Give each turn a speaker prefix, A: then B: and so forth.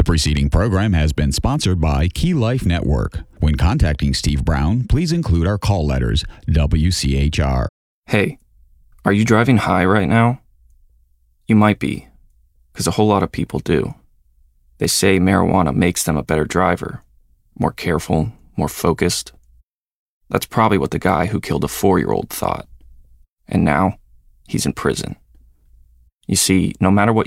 A: preceding program has been sponsored by Key Life Network. When contacting Steve Brown, please include our call letters, WCHR.
B: Hey, are you driving high right now? You might be, because a whole lot of people do. They say marijuana makes them a better driver, more careful, more focused. That's probably what the guy who killed a 4-year-old thought. And now, he's in prison. You see, no matter what